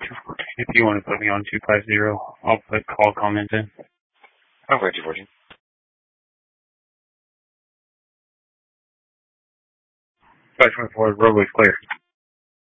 If you want to put me on 250, I'll put call comments in. Okay, 214. 524, roadway's clear.